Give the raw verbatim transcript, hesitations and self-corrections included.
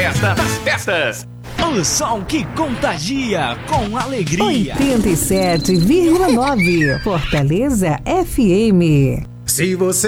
festa das festas. O som que contagia com alegria. oitenta e sete vírgula nove Fortaleza F M. Se você